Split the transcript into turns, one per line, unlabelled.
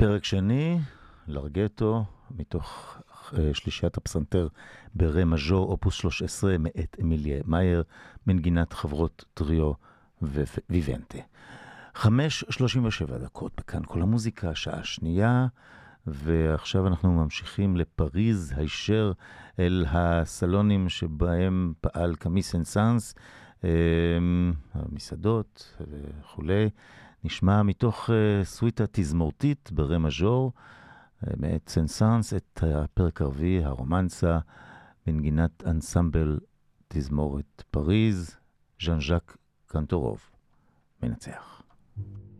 פרק שני, לרגטו, מתוך שלישיית הפסנתר ברה מז'ור, אופוס 13, מאת אמיליה מאייר, מנגינת חברות טריו וויבנטה. 5:37 דקות, בכאן כל המוזיקה, שעה שנייה, ועכשיו אנחנו ממשיכים לפריז, הישר אל הסלונים שבהם פעל קאמי סן-סאנס, המסעדות וכולי. נשמע מתוך סוויטה תזמורתית ברה מז'ור, מאת סן-סאנס, את הפרק הרביעי, הרומנסה, בנגינת אנסמבל תזמורת פריז, ז'אן ז'אק קנטורוב, מנצח.